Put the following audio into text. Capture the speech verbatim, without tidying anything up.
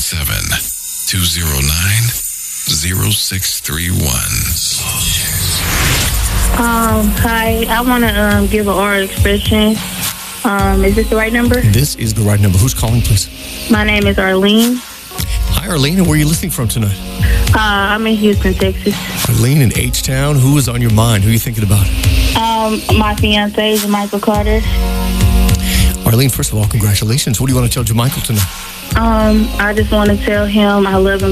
seven, two zero nine, zero six three one. Um, hi, I want to um, give an oral expression. Um, is this the right number? This is the right number. Who's calling, please? My name is Arlene. Hi, Arlene. And where are you listening from tonight? Uh, I'm in Houston, Texas. Arlene in H-Town. Who is on your mind? Who are you thinking about? Um, my fiance is Michael Carter. Arlene, first of all, congratulations. What do you want to tell Jermichael tonight? Um, I just want to tell him I love him